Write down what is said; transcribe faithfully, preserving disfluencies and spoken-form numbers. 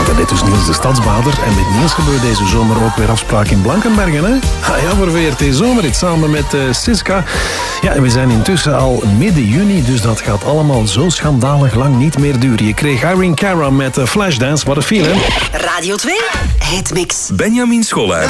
Dit is Niels de Stadsbader. En met Niels gebeurt deze zomer ook weer afspraak in Blankenbergen. Hè? Ah ja, voor V R T Zomerrit samen met uh, Siska. Ja, en we zijn intussen al midden juni, dus dat gaat allemaal zo schandalig lang niet meer duren. Je kreeg Irene Cara met uh, Flashdance. What a feeling. Radio twee, Hitmix. Benjamin Schollaert.